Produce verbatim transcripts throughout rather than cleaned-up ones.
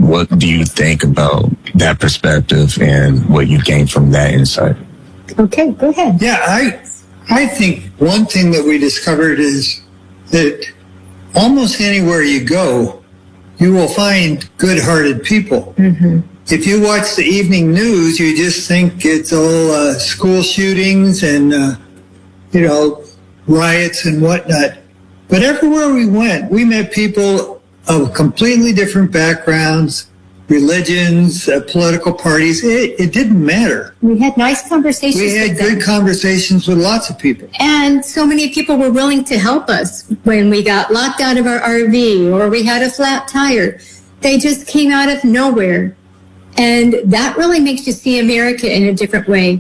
what do you think about that perspective and what you gained from that insight? Okay, go ahead. Yeah, I I think one thing that we discovered is that almost anywhere you go, you will find good-hearted people. Mm-hmm. If you watch the evening news, you just think it's all uh, school shootings and, uh, you know, riots and whatnot. But everywhere we went, we met people of completely different backgrounds, religions, uh, political parties. It, it didn't matter. We had nice conversations. We had with good them. conversations with lots of people. And so many people were willing to help us when we got locked out of our R V or we had a flat tire. They just came out of nowhere. And that really makes you see America in a different way.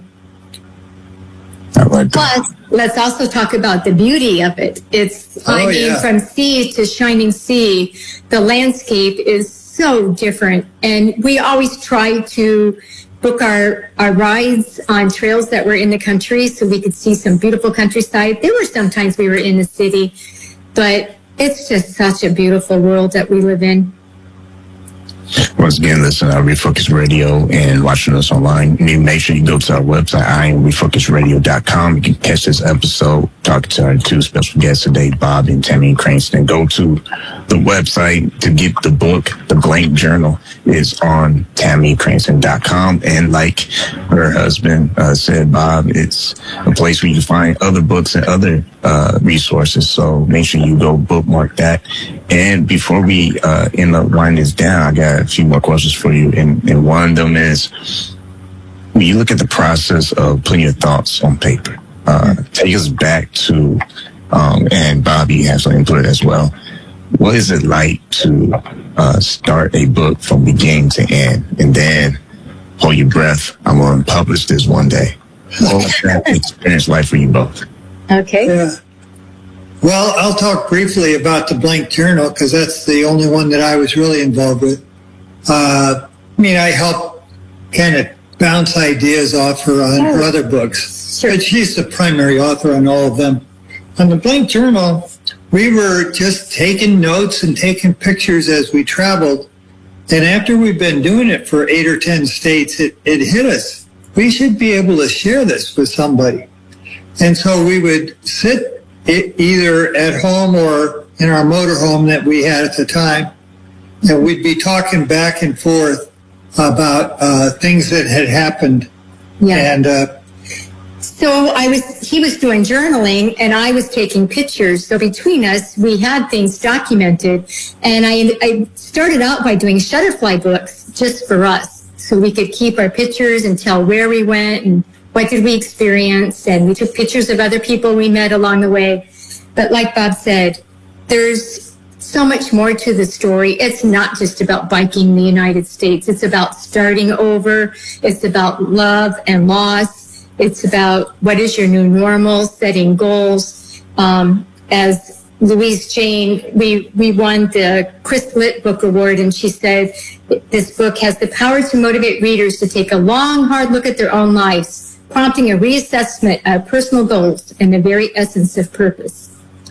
I like that. Plus, let's also talk about the beauty of it. It's, Oh, I mean, yeah. from sea to shining sea, the landscape is so different. And we always try to book our, our rides on trails that were in the country so we could see some beautiful countryside. There were sometimes we were in the city, but it's just such a beautiful world that we live in. Once again, listen to Refocus Radio and watching us online. You need to make sure you go to our website, I am refocus radio dot com. You can catch this episode, talking to our two special guests today, Bob and Tammy Cranston. Go to the website to get the book. The Blank Journal is on tammy cranston dot com. And like her husband uh, said, Bob, it's a place where you can find other books and other uh, resources. So make sure you go bookmark that. And before we uh, end up winding this down, I got a few more questions for you. And, and one of them is, when you look at the process of putting your thoughts on paper, uh, take us back to, um, and Bobby has some input as well. What is it like to uh, start a book from beginning to end, and then hold your breath? I'm going to publish this one day. What was that experience like for you both? Okay. Yeah. Well, I'll talk briefly about the Blank Journal because that's the only one that I was really involved with. Uh, I mean, I help kind of bounce ideas off her on her other books, Sure. but she's the primary author on all of them. On the Blank Journal, we were just taking notes and taking pictures as we traveled. And after we've been doing it for eight or ten states, it, it hit us. We should be able to share this with somebody. And so we would sit it, either at home or in our motorhome that we had at the time, and we'd be talking back and forth about uh, things that had happened. Yeah. And uh, So I was, he was doing journaling and I was taking pictures. So between us, we had things documented. And I, I started out by doing Shutterfly books just for us, so we could keep our pictures and tell where we went and what did we experience. And we took pictures of other people we met along the way. But like Bob said, there's so much more to the story. It's not just about biking in the United States. It's about starting over. It's about love and loss. It's about what is your new normal, setting goals. Um, as Louise Jane, we, we won the Chris Litt Book Award, and she said this book has the power to motivate readers to take a long, hard look at their own lives, prompting a reassessment of personal goals and the very essence of purpose.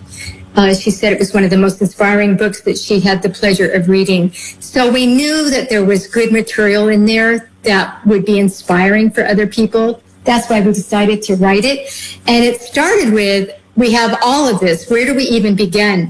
Uh, she said it was one of the most inspiring books that she had the pleasure of reading. So we knew that there was good material in there that would be inspiring for other people. That's why we decided to write it. And it started with, we have all of this. Where do we even begin?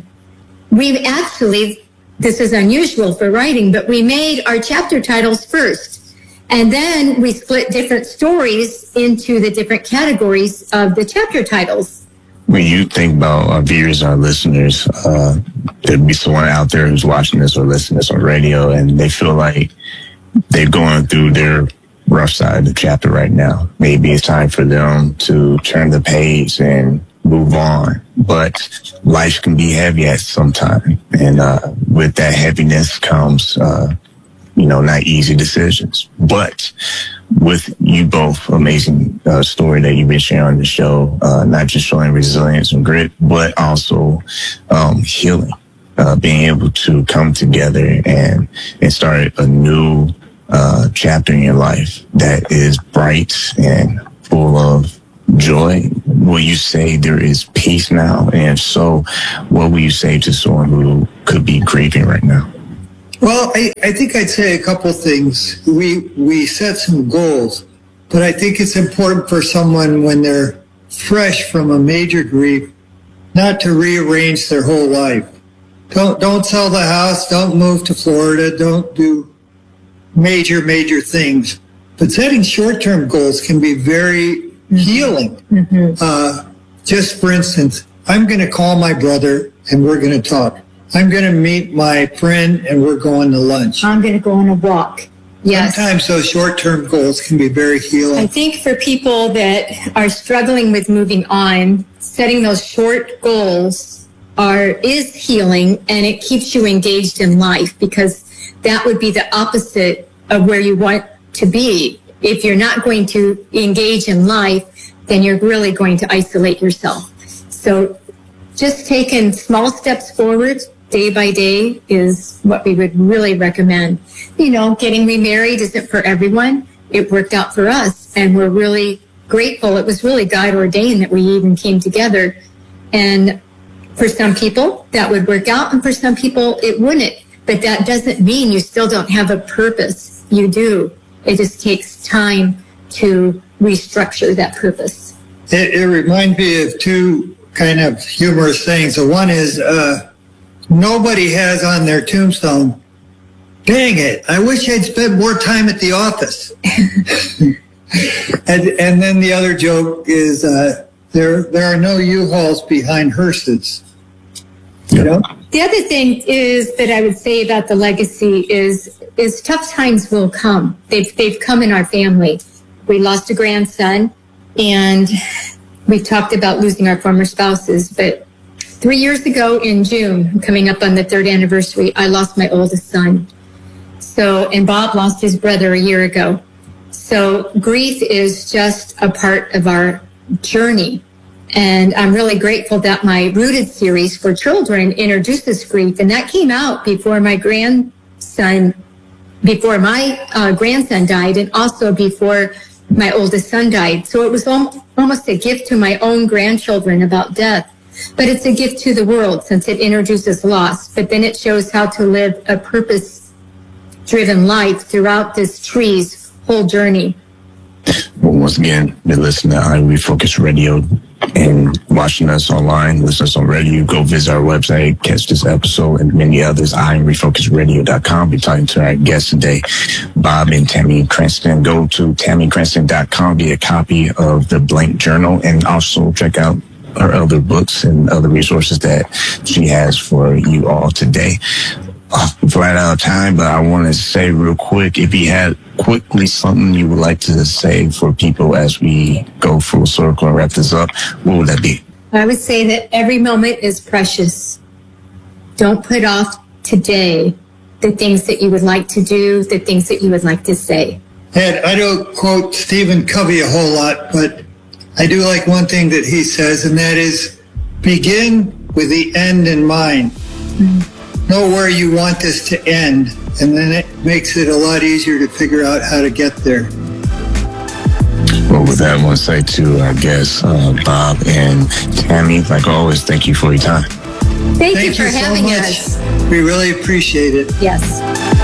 We actually, this is unusual for writing, but we made our chapter titles first. And then we split different stories into the different categories of the chapter titles. When you think about our viewers, our listeners, uh, there'd be someone out there who's watching this or listening to this on radio, and they feel like they're going through their rough side of the chapter right now. Maybe it's time for them to turn the page and move on. But life can be heavy at some time. And uh, with that heaviness comes, uh, you know, not easy decisions. But with you both, amazing uh, story that you've been sharing on the show, uh, not just showing resilience and grit, but also um, healing, uh, being able to come together and, and start a new uh, chapter in your life that is bright and full of joy. Will you say there is peace now? And if so, what will you say to someone who could be grieving right now? Well, I, I think I'd say a couple things. We we set some goals, but I think it's important for someone when they're fresh from a major grief not to rearrange their whole life. Don't don't sell the house, don't move to Florida, don't do major, major things. But setting short-term goals can be very mm-hmm. healing. Mm-hmm. Uh, just for instance, I'm going to call my brother and we're going to talk. I'm going to meet my friend and we're going to lunch. I'm going to go on a walk. Yes. Sometimes those short-term goals can be very healing. I think for people that are struggling with moving on, setting those short goals are is healing, and it keeps you engaged in life, because that would be the opposite of where you want to be. If you're not going to engage in life, then you're really going to isolate yourself. So just taking small steps forward day by day is what we would really recommend. You know, getting remarried isn't for everyone. It worked out for us, and we're really grateful. It was really God ordained that we even came together. And for some people, that would work out, and for some people, it wouldn't. But that doesn't mean you still don't have a purpose. You do. It just takes time to restructure that purpose. It, it reminds me of two kind of humorous things. So one is, uh, nobody has on their tombstone, dang it, I wish I'd spent more time at the office. and, and then the other joke is, uh, there there are no U-Hauls behind hearses. You know? The other thing is that I would say about the legacy is, is tough times will come. They've, they've come in our family. We lost a grandson, and we talked about losing our former spouses, but three years ago in June, coming up on the third anniversary, I lost my oldest son. So, and Bob lost his brother a year ago. So grief is just a part of our journey. And I'm really grateful that my Rooted series for children introduces grief. And that came out before my grandson, before my uh, grandson died, and also before my oldest son died. So it was al- almost a gift to my own grandchildren about death. But it's a gift to the world since it introduces loss. But then it shows how to live a purpose-driven life throughout this tree's whole journey. Well, once again, been listening to I Refocus Radio and watching us online, listen to us on radio. Go visit our website, catch this episode and many others, I refocus radio dot com. We're talking to our guests today, Bob and Tammy Cranston. Go to tammy cranston dot com, get a copy of the Blank Journal, and also check out her other books and other resources that she has for you all today. Uh, right out of time, but I want to say real quick, if you had quickly something you would like to say for people as we go full circle and wrap this up, what would that be? I would say that every moment is precious. Don't put off today the things that you would like to do, the things that you would like to say. And I don't quote Stephen Covey a whole lot, but I do like one thing that he says, and that is, begin with the end in mind. Mm-hmm. Know where you want this to end, and then it makes it a lot easier to figure out how to get there. Well, with that, I want to say to our guests, uh, Bob and Tammy, like always, thank you for your time. Thank, thank you for you so having much. us. We really appreciate it. Yes.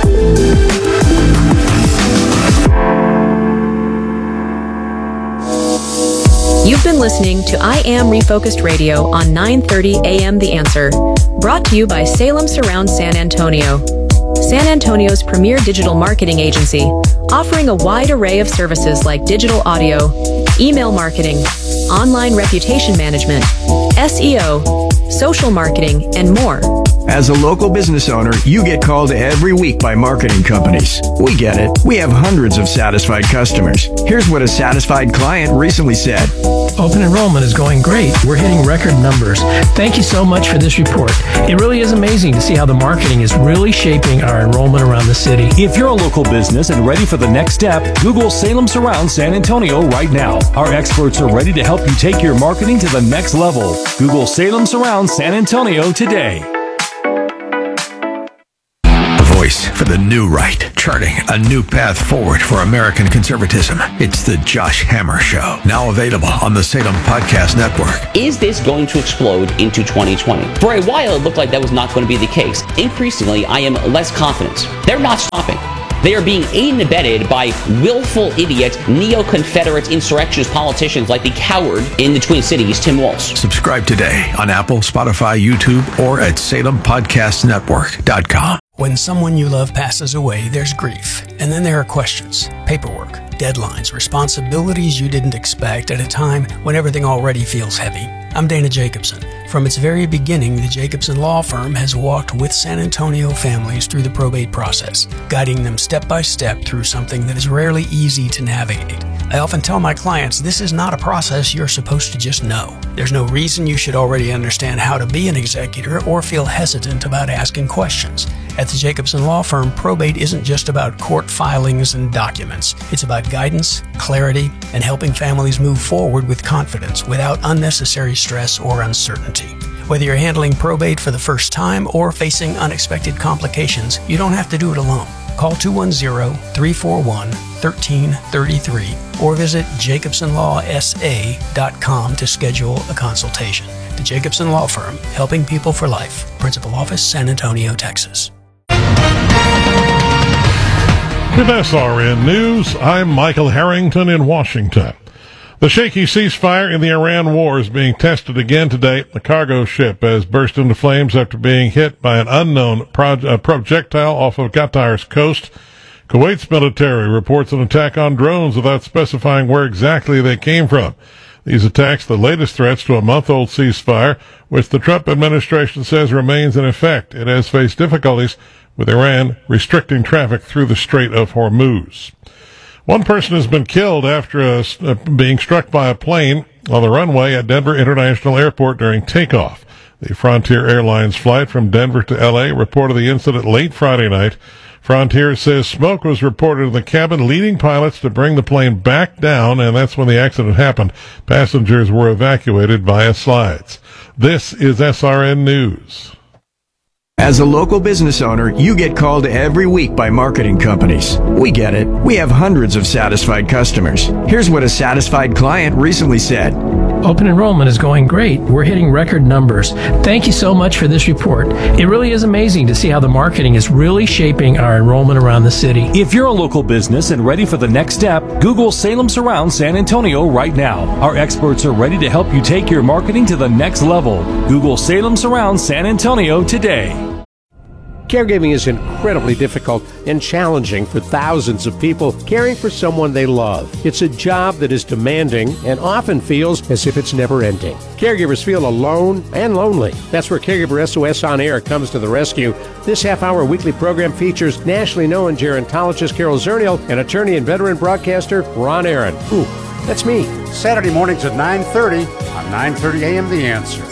You've been listening to I Am Refocused Radio on nine thirty A M The Answer, brought to you by Salem Surround San Antonio, San Antonio's premier digital marketing agency, offering a wide array of services like digital audio, email marketing, online reputation management, S E O, social marketing, and more. As a local business owner, you get called every week by marketing companies. We get it. We have hundreds of satisfied customers. Here's what a satisfied client recently said. Open enrollment is going great. We're hitting record numbers. Thank you so much for this report. It really is amazing to see how the marketing is really shaping our enrollment around the city. If you're a local business and ready for the next step, Google Salem Surround San Antonio right now. Our experts are ready to help you take your marketing to the next level. Google Salem Surround San Antonio today. Voice for the the new right, charting a new path forward for American conservatism. It's the Josh Hammer Show, now available on the Salem Podcast Network. Is this going to explode into twenty twenty? For a while, it looked like that was not going to be the case. Increasingly, I am less confident. They're not stopping. They are being aided and abetted by willful idiots, neo-Confederate insurrectionist politicians like the coward in the Twin Cities, Tim Walz. Subscribe today on Apple, Spotify, YouTube, or at salem podcast network dot com. When someone you love passes away, there's grief. And then there are questions, paperwork, deadlines, responsibilities you didn't expect at a time when everything already feels heavy. I'm Dana Jacobson. From its very beginning, the Jacobson Law Firm has walked with San Antonio families through the probate process, guiding them step by step through something that is rarely easy to navigate. I often tell my clients this is not a process you're supposed to just know. There's no reason you should already understand how to be an executor or feel hesitant about asking questions. At the Jacobson Law Firm, probate isn't just about court filings and documents. It's about guidance, clarity, and helping families move forward with confidence without unnecessary stress or uncertainty. Whether you're handling probate for the first time or facing unexpected complications, you don't have to do it alone. Call two one zero, three four one, one three three three or visit jacobson law s a dot com to schedule a consultation. The Jacobson Law Firm, helping people for life. Principal Office, San Antonio, Texas. With S R N News, I'm Michael Harrington in Washington. The shaky ceasefire in the Iran war is being tested again today. The cargo ship has burst into flames after being hit by an unknown pro- uh, projectile off of Qatar's coast. Kuwait's military reports an attack on drones without specifying where exactly they came from. These attacks, the latest threats to a month-old ceasefire, which the Trump administration says remains in effect. It has faced difficulties with Iran restricting traffic through the Strait of Hormuz. One person has been killed after a, uh, being struck by a plane on the runway at Denver International Airport during takeoff. The Frontier Airlines flight from Denver to L A reported the incident late Friday night. Frontier says smoke was reported in the cabin, leading pilots to bring the plane back down, and that's when the accident happened. Passengers were evacuated via slides. This is S R N News. As a local business owner, you get called every week by marketing companies. We get it. We have hundreds of satisfied customers. Here's what a satisfied client recently said. Open enrollment is going great. We're hitting record numbers. Thank you so much for this report. It really is amazing to see how the marketing is really shaping our enrollment around the city. If you're a local business and ready for the next step, Google Salem Surround San Antonio right now. Our experts are ready to help you take your marketing to the next level. Google Salem Surround San Antonio today. Caregiving is incredibly difficult and challenging for thousands of people caring for someone they love. It's a job that is demanding and often feels as if it's never ending. Caregivers feel alone and lonely. That's where Caregiver S O S On Air comes to the rescue. This half-hour weekly program features nationally known gerontologist Carol Zernial and attorney and veteran broadcaster Ron Aaron. Ooh, that's me. Saturday mornings at nine thirty on nine thirty A M The Answer.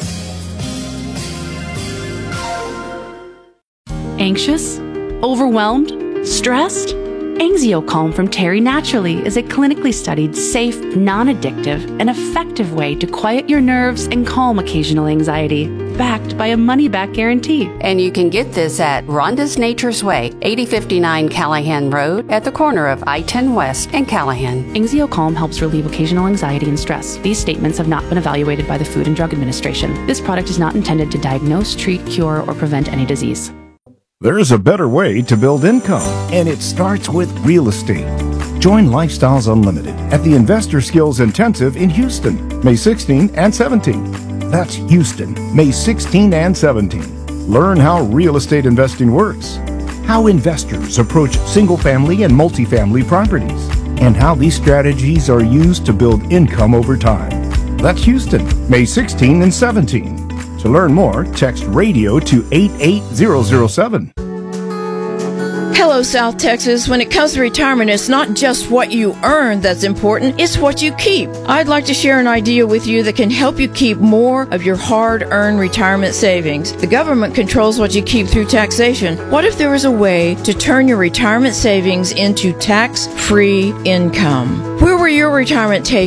Anxious? Overwhelmed? Stressed? Anxiocalm from Terry Naturally is a clinically studied, safe, non-addictive, and effective way to quiet your nerves and calm occasional anxiety, backed by a money-back guarantee. And you can get this at Rhonda's Nature's Way, eighty fifty-nine Callahan Road, at the corner of I ten West and Callahan. Anxiocalm helps relieve occasional anxiety and stress. These statements have not been evaluated by the Food and Drug Administration. This product is not intended to diagnose, treat, cure, or prevent any disease. There's a better way to build income, and it starts with real estate. Join Lifestyles Unlimited at the Investor Skills Intensive in Houston, May sixteenth and seventeenth. That's Houston, May sixteenth and seventeenth. Learn how real estate investing works, how investors approach single-family and multifamily properties, and how these strategies are used to build income over time. That's Houston, May sixteenth and seventeenth. To learn more, text radio to eight eight zero zero seven. Hello, South Texas. When it comes to retirement, it's not just what you earn that's important, it's what you keep. I'd like to share an idea with you that can help you keep more of your hard-earned retirement savings. The government controls what you keep through taxation. What if there was a way to turn your retirement savings into tax-free income? Where will your retirement take you?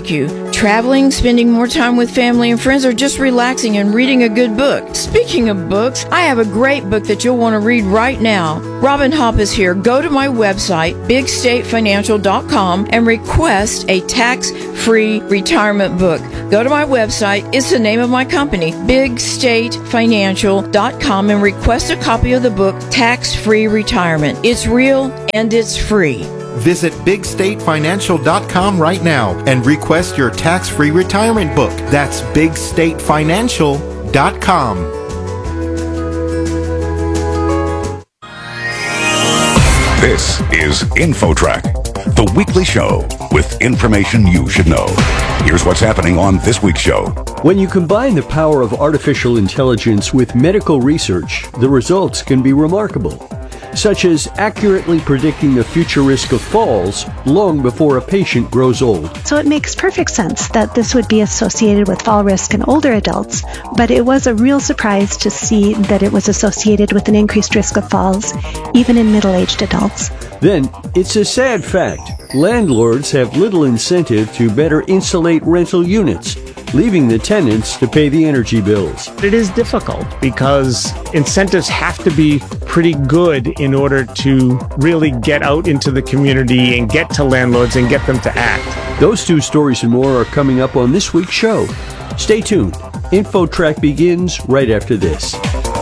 traveling, spending more time with family and friends, or just relaxing and reading a good book. Speaking of books, I have a great book that you'll want to read right now. Robin Hopp is here. Go to my website, big state financial dot com, and request a tax-free retirement book. Go to my website. It's the name of my company, big state financial dot com, and request a copy of the book, Tax-Free Retirement. It's real and it's free. Visit big state financial dot com right now and request your tax-free retirement book. That's big state financial dot com. This is InfoTrack, the weekly show with information you should know. Here's what's happening on this week's show. When you combine the power of artificial intelligence with medical research, the results can be remarkable, such as accurately predicting the future risk of falls long before a patient grows old. So it makes perfect sense that this would be associated with fall risk in older adults, but it was a real surprise to see that it was associated with an increased risk of falls even in middle-aged adults. Then, it's a sad fact. Landlords have little incentive to better insulate rental units, leaving the tenants to pay the energy bills. It is difficult because incentives have to be pretty good in order to really get out into the community and get to landlords and get them to act. Those two stories and more are coming up on this week's show. Stay tuned. InfoTrack begins right after this.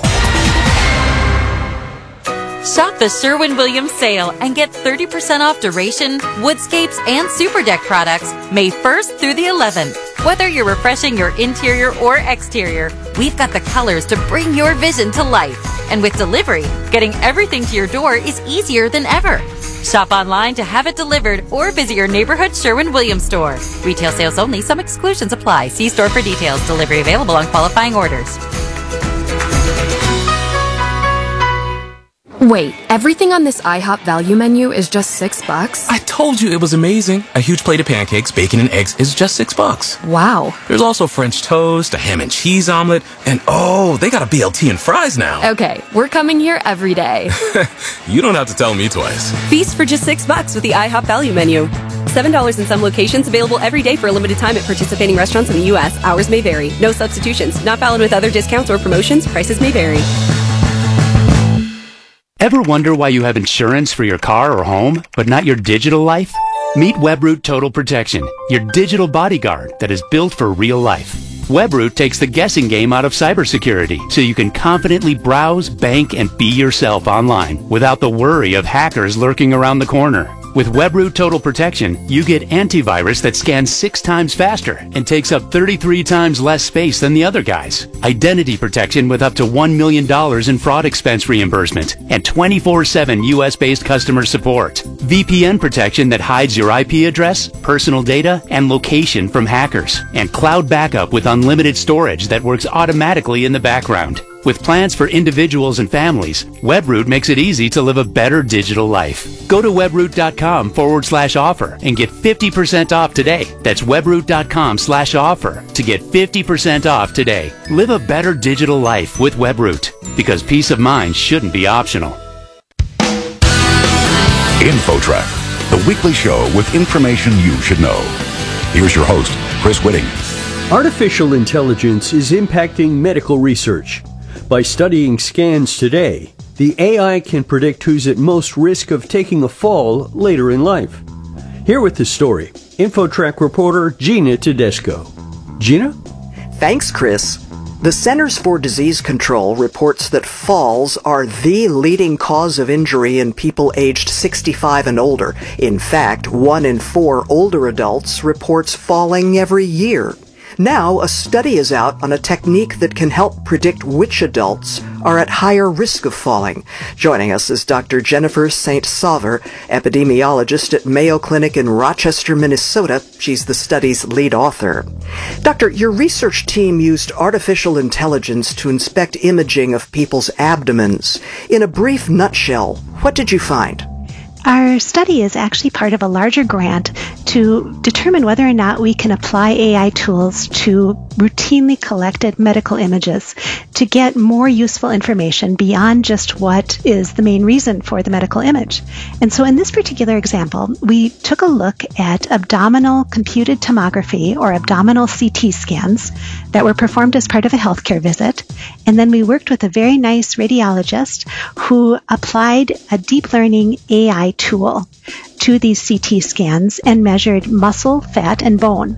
Shop the Sherwin-Williams sale and get thirty percent off duration, woodscapes, and super deck products May first through the eleventh. Whether you're refreshing your interior or exterior, we've got the colors to bring your vision to life. And with delivery, getting everything to your door is easier than ever. Shop online to have it delivered or visit your neighborhood Sherwin-Williams store. Retail sales only. Some exclusions apply. See store for details. Delivery available on qualifying orders. Wait, everything on this IHOP value menu is just six bucks? I told you it was amazing. A huge plate of pancakes, bacon, and eggs is just six bucks. Wow. There's also French toast, a ham and cheese omelet, and oh, they got a B L T and fries now. Okay, we're coming here every day. You don't have to tell me twice. Feast for just six bucks with the IHOP value menu. seven dollars in some locations, available every day for a limited time at participating restaurants in the U S. Hours may vary. No substitutions. Not valid with other discounts or promotions. Prices may vary. Ever wonder why you have insurance for your car or home, but not your digital life? Meet Webroot Total Protection, your digital bodyguard that is built for real life. Webroot takes the guessing game out of cybersecurity, so you can confidently browse, bank, and be yourself online without the worry of hackers lurking around the corner. With Webroot Total Protection, you get antivirus that scans six times faster and takes up thirty-three times less space than the other guys. Identity protection with up to one million dollars in fraud expense reimbursement and twenty-four seven U S-based customer support. V P N protection that hides your I P address, personal data, and location from hackers. And cloud backup with unlimited storage that works automatically in the background. With plans for individuals and families, Webroot makes it easy to live a better digital life. Go to webroot.com forward slash offer and get fifty percent off today. That's webroot.com slash offer to get fifty percent off today. Live a better digital life with Webroot, because peace of mind shouldn't be optional. InfoTrack, the weekly show with information you should know. Here's your host, Chris Whitting. Artificial intelligence is impacting medical research. By studying scans today, the A I can predict who's at most risk of taking a fall later in life. Here with the story, InfoTrack reporter Gina Tedesco. Gina? Thanks, Chris. The Centers for Disease Control reports that falls are the leading cause of injury in people aged sixty-five and older. In fact, one in four older adults reports falling every year. Now, a study is out on a technique that can help predict which adults are at higher risk of falling. Joining us is Doctor Jennifer Saint Sauver, epidemiologist at Mayo Clinic in Rochester, Minnesota. She's the study's lead author. Doctor, your research team used artificial intelligence to inspect imaging of people's abdomens. In a brief nutshell, what did you find? Our study is actually part of a larger grant to determine whether or not we can apply A I tools to routinely collected medical images to get more useful information beyond just what is the main reason for the medical image. And so in this particular example, we took a look at abdominal computed tomography or abdominal C T scans that were performed as part of a healthcare visit. And then we worked with a very nice radiologist who applied a deep learning A I tool to these C T scans and measured muscle, fat, and bone.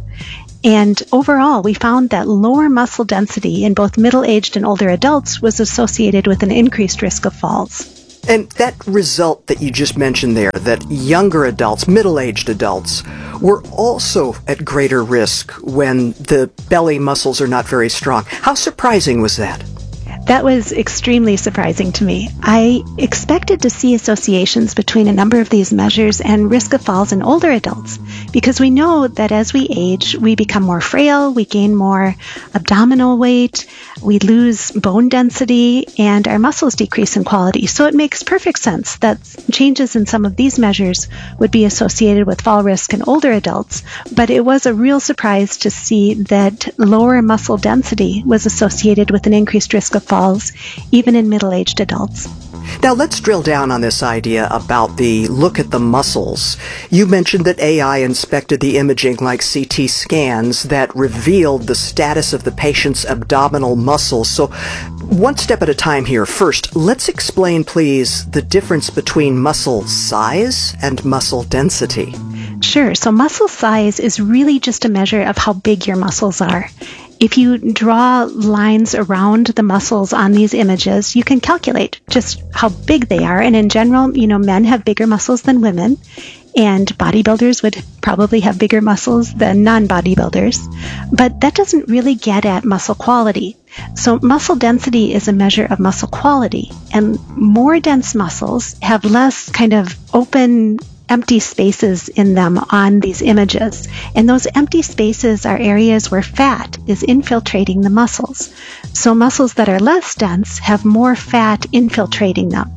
And overall, we found that lower muscle density in both middle-aged and older adults was associated with an increased risk of falls. And that result that you just mentioned there, that younger adults, middle-aged adults, were also at greater risk when the belly muscles are not very strong. How surprising was that? That was extremely surprising to me. I expected to see associations between a number of these measures and risk of falls in older adults, because we know that as we age, we become more frail, we gain more abdominal weight, we lose bone density, and our muscles decrease in quality. So it makes perfect sense that changes in some of these measures would be associated with fall risk in older adults, but it was a real surprise to see that lower muscle density was associated with an increased risk of falls, even in middle-aged adults. Now let's drill down on this idea about the look at the muscles. You mentioned that A I inspected the imaging like C T scans that revealed the status of the patient's abdominal muscles. So one step at a time here. First, let's explain, please, the difference between muscle size and muscle density. Sure. So muscle size is really just a measure of how big your muscles are. If you draw lines around the muscles on these images, you can calculate just how big they are. And in general, you know, men have bigger muscles than women, and bodybuilders would probably have bigger muscles than non-bodybuilders. But that doesn't really get at muscle quality. So muscle density is a measure of muscle quality, and more dense muscles have less kind of open empty spaces in them on these images. And those empty spaces are areas where fat is infiltrating the muscles. So muscles that are less dense have more fat infiltrating them.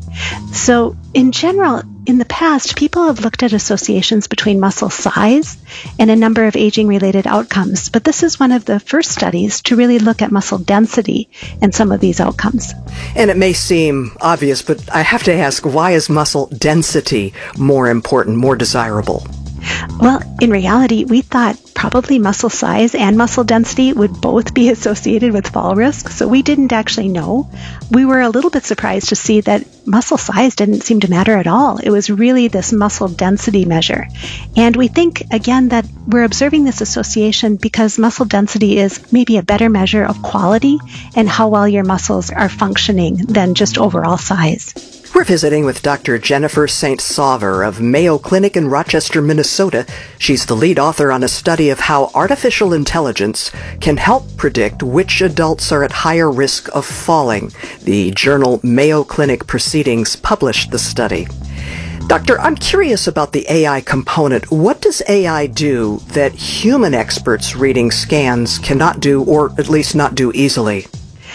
So in general, in the past, people have looked at associations between muscle size and a number of aging-related outcomes, but this is one of the first studies to really look at muscle density and some of these outcomes. And it may seem obvious, but I have to ask, why is muscle density more important, more desirable? Well, in reality, we thought probably muscle size and muscle density would both be associated with fall risk, so we didn't actually know. We were a little bit surprised to see that muscle size didn't seem to matter at all. It was really this muscle density measure. And we think, again, that we're observing this association because muscle density is maybe a better measure of quality and how well your muscles are functioning than just overall size. We're visiting with Doctor Jennifer Saint Sauver of Mayo Clinic in Rochester, Minnesota. She's the lead author on a study of how artificial intelligence can help predict which adults are at higher risk of falling. The journal Mayo Clinic Proceedings published the study. Doctor, I'm curious about the A I component. What does A I do that human experts reading scans cannot do, or at least not do easily?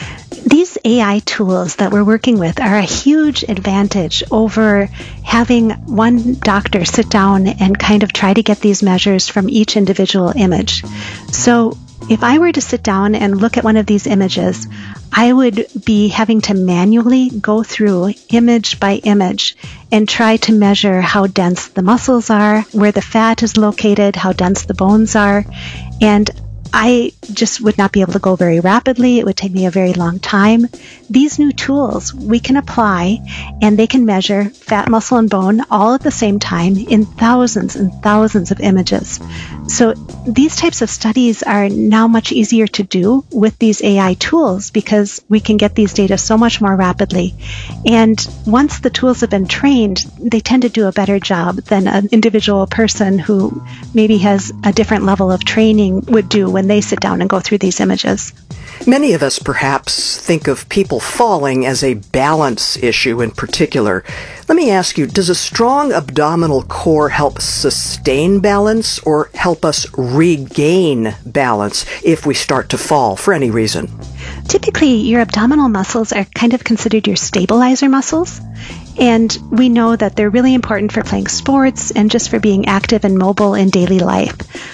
These A I tools that we're working with are a huge advantage over having one doctor sit down and kind of try to get these measures from each individual image. So if I were to sit down and look at one of these images, I would be having to manually go through image by image and try to measure how dense the muscles are, where the fat is located, how dense the bones are, and I just would not be able to go very rapidly. It would take me a very long time. These new tools we can apply, and they can measure fat, muscle, and bone all at the same time in thousands and thousands of images. So these types of studies are now much easier to do with these A I tools because we can get these data so much more rapidly. And once the tools have been trained, they tend to do a better job than an individual person who maybe has a different level of training would do when they sit down and go through these images. Many of us perhaps think of people falling as a balance issue in particular. Let me ask you, does a strong abdominal core help sustain balance or help us regain balance if we start to fall for any reason? Typically, your abdominal muscles are kind of considered your stabilizer muscles. And we know that they're really important for playing sports and just for being active and mobile in daily life.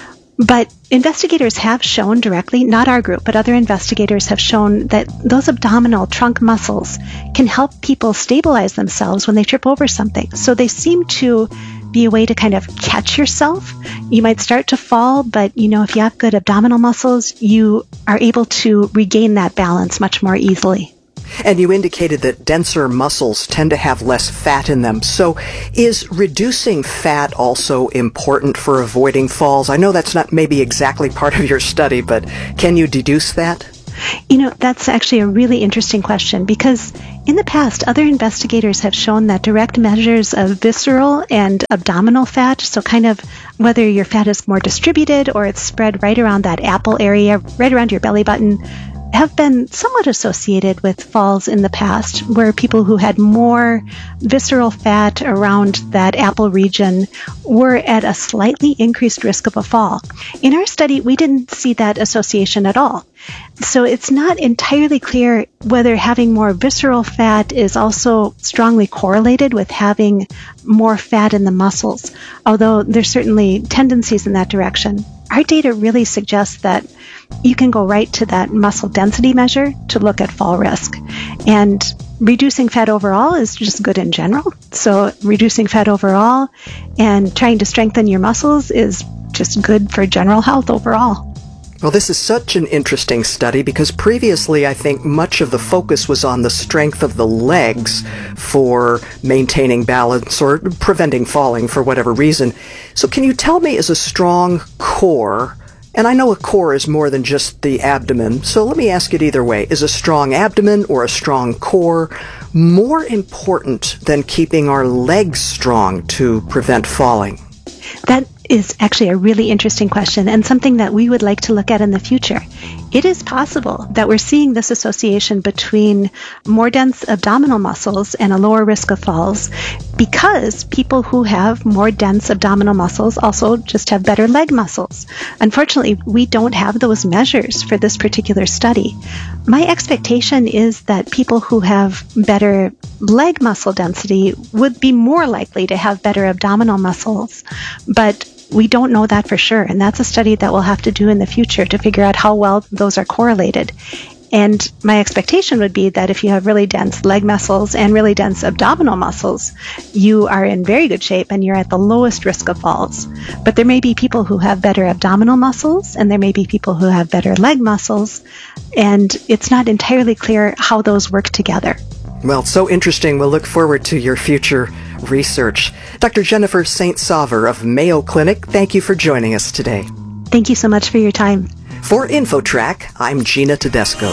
But investigators have shown directly, not our group, but other investigators have shown that those abdominal trunk muscles can help people stabilize themselves when they trip over something. So they seem to be a way to kind of catch yourself. You might start to fall, but you know, if you have good abdominal muscles, you are able to regain that balance much more easily. And you indicated that denser muscles tend to have less fat in them. So is reducing fat also important for avoiding falls? I know that's not maybe exactly part of your study, but can you deduce that? You know, that's actually a really interesting question, because in the past, other investigators have shown that direct measures of visceral and abdominal fat, so kind of whether your fat is more distributed or it's spread right around that apple area, right around your belly button, have been somewhat associated with falls in the past, where people who had more visceral fat around that apple region were at a slightly increased risk of a fall. In our study, we didn't see that association at all. So it's not entirely clear whether having more visceral fat is also strongly correlated with having more fat in the muscles, although there's certainly tendencies in that direction. Our data really suggests that you can go right to that muscle density measure to look at fall risk. And reducing fat overall is just good in general. So reducing fat overall and trying to strengthen your muscles is just good for general health overall. Well, this is such an interesting study because previously I think much of the focus was on the strength of the legs for maintaining balance or preventing falling for whatever reason. So can you tell me, is a strong core, and I know a core is more than just the abdomen, so let me ask it either way, is a strong abdomen or a strong core more important than keeping our legs strong to prevent falling? That is actually a really interesting question and something that we would like to look at in the future. It is possible that we're seeing this association between more dense abdominal muscles and a lower risk of falls because people who have more dense abdominal muscles also just have better leg muscles. Unfortunately, we don't have those measures for this particular study. My expectation is that people who have better leg muscle density would be more likely to have better abdominal muscles, but we don't know that for sure, and that's a study that we'll have to do in the future to figure out how well those are correlated. And my expectation would be that if you have really dense leg muscles and really dense abdominal muscles, you are in very good shape and you're at the lowest risk of falls. But there may be people who have better abdominal muscles and there may be people who have better leg muscles, and it's not entirely clear how those work together. Well, so interesting. We'll look forward to your future research. Doctor Jennifer Saint Saver of Mayo Clinic, thank you for joining us today. Thank you so much for your time. For InfoTrack, I'm Gina Tedesco.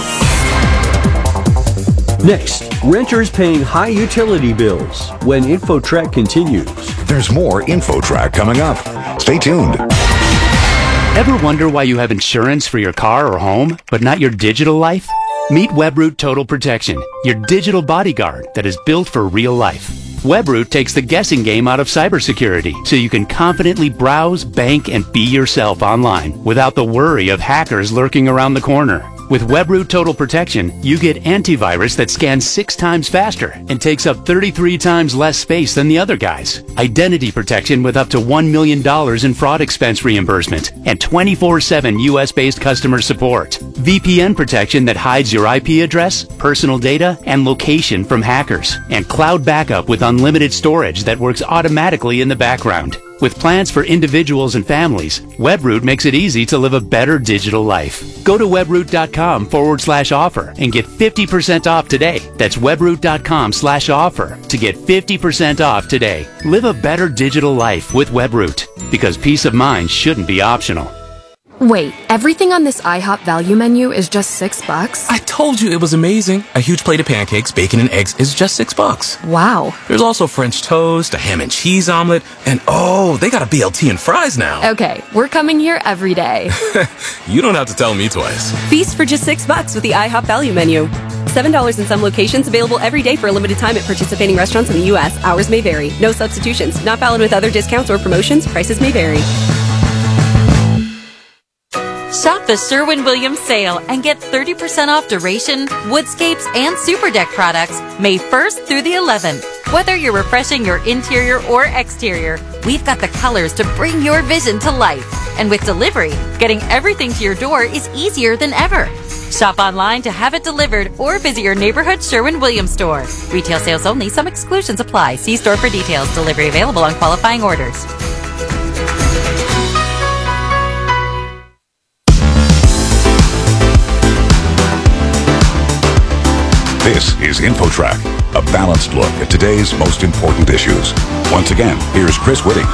Next, renters paying high utility bills when InfoTrack continues. There's more InfoTrack coming up. Stay tuned. Ever wonder why you have insurance for your car or home, but not your digital life? Meet Webroot Total Protection, your digital bodyguard that is built for real life. Webroot takes the guessing game out of cybersecurity so you can confidently browse, bank, and be yourself online without the worry of hackers lurking around the corner. With Webroot Total Protection, you get antivirus that scans six times faster and takes up thirty-three times less space than the other guys. Identity protection with up to one million dollars in fraud expense reimbursement and twenty-four seven U S-based customer support. V P N protection that hides your I P address, personal data, and location from hackers. And cloud backup with unlimited storage that works automatically in the background. With plans for individuals and families, Webroot makes it easy to live a better digital life. Go to webroot.com forward slash offer and get fifty percent off today. That's webroot.com slash offer to get fifty percent off today. Live a better digital life with Webroot, because peace of mind shouldn't be optional. Wait, everything on this IHOP value menu is just six bucks? I told you it was amazing. A huge plate of pancakes, bacon, and eggs is just six bucks. Wow. There's also French toast, a ham and cheese omelet, and oh, they got a B L T and fries now. Okay, we're coming here every day. You don't have to tell me twice. Feast for just six bucks with the IHOP value menu. seven dollars in some locations, available every day for a limited time at participating restaurants in the U S. Hours may vary. No substitutions. Not valid with other discounts or promotions. Prices may vary. Shop the Sherwin-Williams sale and get thirty percent off duration, woodscapes, and super deck products May first through the eleventh. Whether you're refreshing your interior or exterior, we've got the colors to bring your vision to life. And with delivery, getting everything to your door is easier than ever. Shop online to have it delivered or visit your neighborhood Sherwin-Williams store. Retail sales only. Some exclusions apply. See store for details. Delivery available on qualifying orders. This is InfoTrack, a balanced look at today's most important issues. Once again, here's Chris Whitting.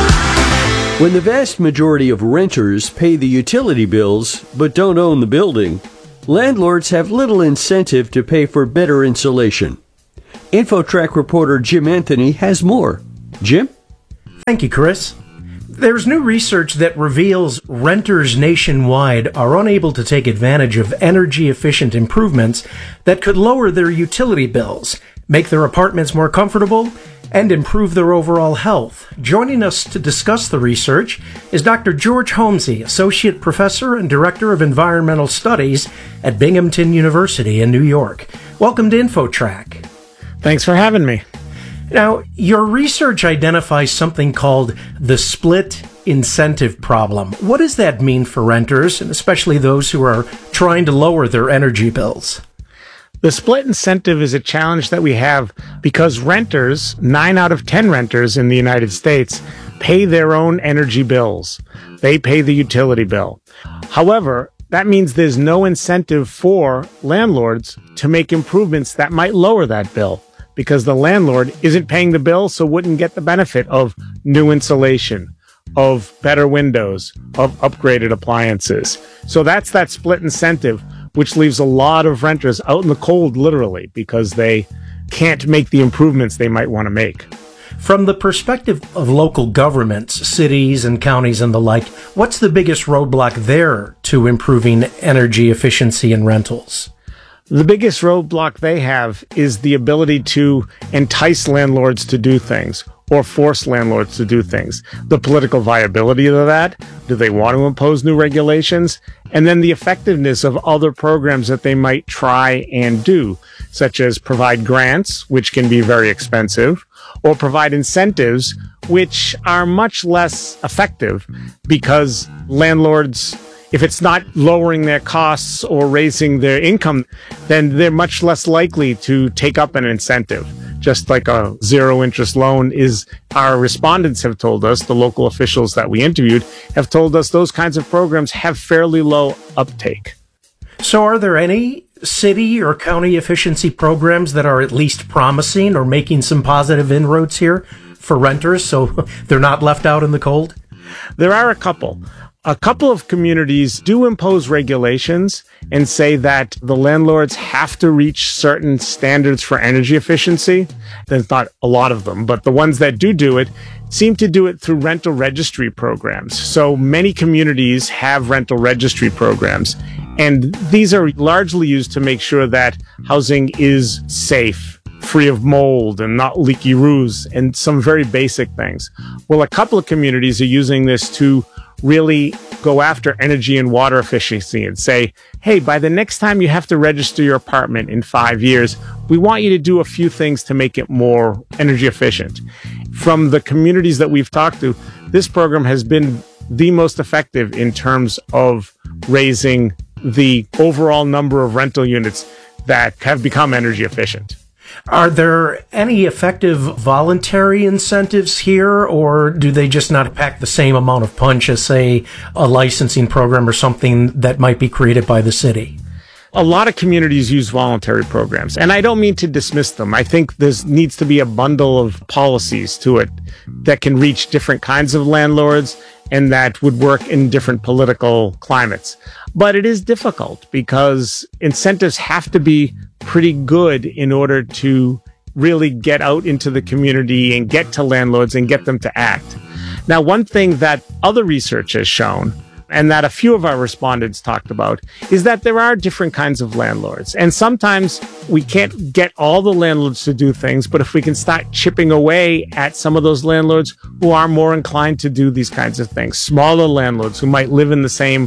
When the vast majority of renters pay the utility bills but don't own the building, landlords have little incentive to pay for better insulation. InfoTrack reporter Jim Anthony has more. Jim? Thank you, Chris. There's new research that reveals renters nationwide are unable to take advantage of energy-efficient improvements that could lower their utility bills, make their apartments more comfortable, and improve their overall health. Joining us to discuss the research is Doctor George Homsey, Associate Professor and Director of Environmental Studies at Binghamton University in New York. Welcome to InfoTrack. Thanks for having me. Now, your research identifies something called the split incentive problem. What does that mean for renters, and especially those who are trying to lower their energy bills? The split incentive is a challenge that we have because renters, nine out of ten renters in the United States, pay their own energy bills. They pay the utility bill. However, that means there's no incentive for landlords to make improvements that might lower that bill, because the landlord isn't paying the bill, so wouldn't get the benefit of new insulation, of better windows, of upgraded appliances. So that's that split incentive, which leaves a lot of renters out in the cold, literally, because they can't make the improvements they might want to make. From the perspective of local governments, cities and counties and the like, what's the biggest roadblock there to improving energy efficiency in rentals? The biggest roadblock they have is the ability to entice landlords to do things or force landlords to do things. The political viability of that. Do they want to impose new regulations? And then the effectiveness of other programs that they might try and do, such as provide grants, which can be very expensive, or provide incentives, which are much less effective because landlords, if it's not lowering their costs or raising their income, then they're much less likely to take up an incentive. Just like a zero interest loan is, our respondents have told us, the local officials that we interviewed have told us those kinds of programs have fairly low uptake. So are there any city or county efficiency programs that are at least promising or making some positive inroads here for renters so they're not left out in the cold? There are a couple. A couple of communities do impose regulations and say that the landlords have to reach certain standards for energy efficiency. There's not a lot of them, but the ones that do do it seem to do it through rental registry programs. So many communities have rental registry programs, and these are largely used to make sure that housing is safe, free of mold and not leaky roofs, and some very basic things. Well, a couple of communities are using this to really go after energy and water efficiency and say, hey, by the next time you have to register your apartment in five years, we want you to do a few things to make it more energy efficient. From the communities that we've talked to, this program has been the most effective in terms of raising the overall number of rental units that have become energy efficient. Are there any effective voluntary incentives here, or do they just not pack the same amount of punch as, say, a licensing program or something that might be created by the city? A lot of communities use voluntary programs, and I don't mean to dismiss them. I think there needs to be a bundle of policies to it that can reach different kinds of landlords and that would work in different political climates. But it is difficult because incentives have to be pretty good in order to really get out into the community and get to landlords and get them to act. Now, one thing that other research has shown, and that a few of our respondents talked about, is that there are different kinds of landlords. And sometimes we can't get all the landlords to do things, but if we can start chipping away at some of those landlords who are more inclined to do these kinds of things, smaller landlords who might live in the same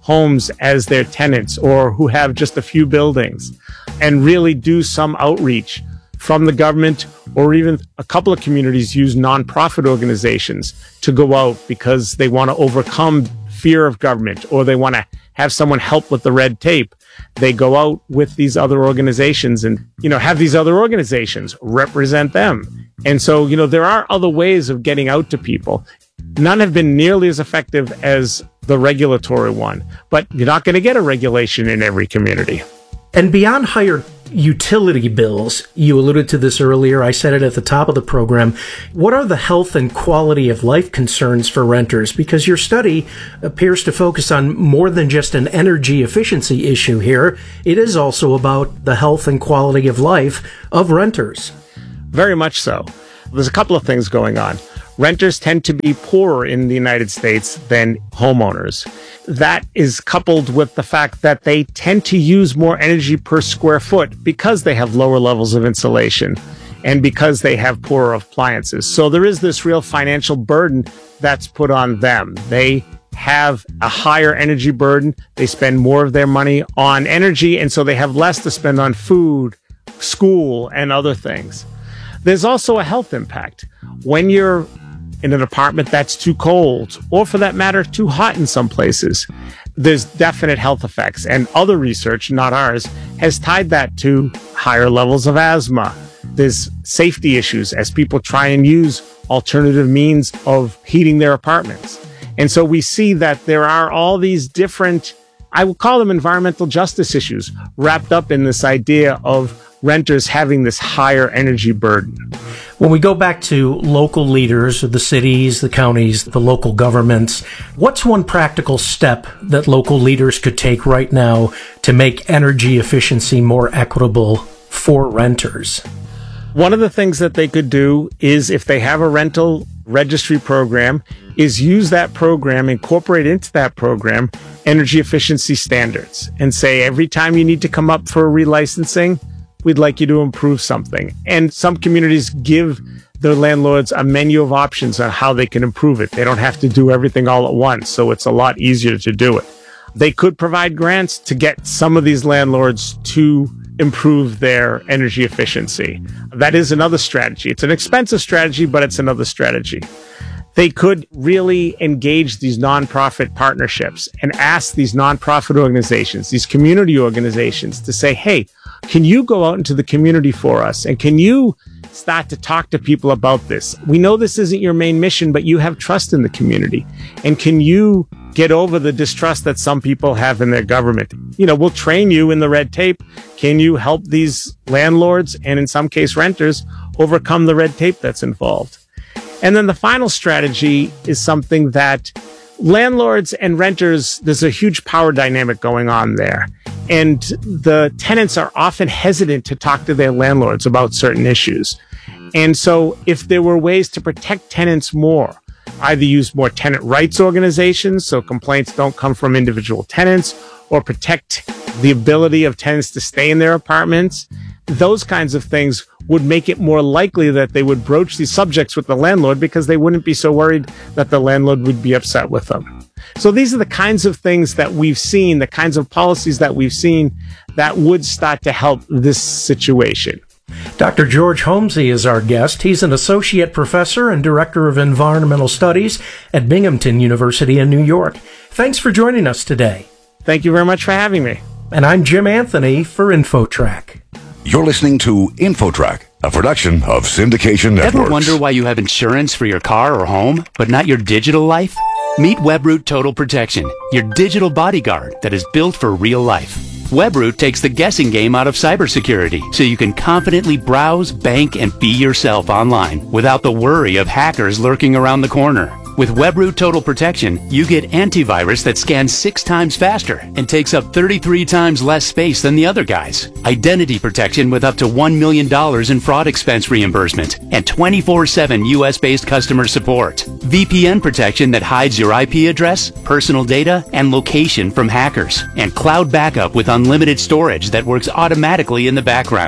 homes as their tenants or who have just a few buildings, and really do some outreach from the government, or even a couple of communities use nonprofit organizations to go out because they want to overcome fear of government, or they want to have someone help with the red tape. They go out with these other organizations and, you know, have these other organizations represent them. And so, you know, there are other ways of getting out to people. None have been nearly as effective as the regulatory one, but you're not going to get a regulation in every community. And beyond higher utility bills, you alluded to this earlier, I said it at the top of the program, what are the health and quality of life concerns for renters? Because your study appears to focus on more than just an energy efficiency issue here. It is also about the health and quality of life of renters. Very much so. There's a couple of things going on. Renters tend to be poorer in the United States than homeowners. That is coupled with the fact that they tend to use more energy per square foot because they have lower levels of insulation and because they have poorer appliances. So there is this real financial burden that's put on them. They have a higher energy burden. They spend more of their money on energy, and so they have less to spend on food, school, and other things. There's also a health impact. When you're in an apartment that's too cold, or for that matter, too hot in some places, there's definite health effects. And other research, not ours, has tied that to higher levels of asthma. There's safety issues as people try and use alternative means of heating their apartments. And so we see that there are all these different, I would call them environmental justice issues, wrapped up in this idea of renters having this higher energy burden. When we go back to local leaders, the cities, the counties, the local governments, what's one practical step that local leaders could take right now to make energy efficiency more equitable for renters? One of the things that they could do is, if they have a rental registry program, is use that program, incorporate into that program energy efficiency standards, and say every time you need to come up for a relicensing, we'd like you to improve something. And some communities give their landlords a menu of options on how they can improve it. They don't have to do everything all at once, so it's a lot easier to do it. They could provide grants to get some of these landlords to improve their energy efficiency. That is another strategy. It's an expensive strategy, but it's another strategy. They could really engage these nonprofit partnerships and ask these nonprofit organizations, these community organizations, to say, hey, can you go out into the community for us? And can you start to talk to people about this? We know this isn't your main mission, but you have trust in the community. And can you get over the distrust that some people have in their government? You know, we'll train you in the red tape. Can you help these landlords, and in some case renters, overcome the red tape that's involved? And then the final strategy is something that landlords and renters, there's a huge power dynamic going on there. And the tenants are often hesitant to talk to their landlords about certain issues. And so if there were ways to protect tenants more, either use more tenant rights organizations so complaints don't come from individual tenants, or protect the ability of tenants to stay in their apartments, those kinds of things would make it more likely that they would broach these subjects with the landlord, because they wouldn't be so worried that the landlord would be upset with them. So these are the kinds of things that we've seen, the kinds of policies that we've seen that would start to help this situation. Doctor George Homsey is our guest. He's an associate professor and director of environmental studies at Binghamton University in New York. Thanks for joining us today. Thank you very much for having me. And I'm Jim Anthony for InfoTrack. You're listening to InfoTrack, a production of Syndication Networks. Ever wonder why you have insurance for your car or home, but not your digital life? Meet Webroot Total Protection, your digital bodyguard that is built for real life. Webroot takes the guessing game out of cybersecurity, so you can confidently browse, bank, and be yourself online without the worry of hackers lurking around the corner. With Webroot Total Protection, you get antivirus that scans six times faster and takes up thirty-three times less space than the other guys. Identity protection with up to one million dollars in fraud expense reimbursement and twenty-four seven U S-based customer support. V P N protection that hides your I P address, personal data, and location from hackers. And cloud backup with unlimited storage that works automatically in the background.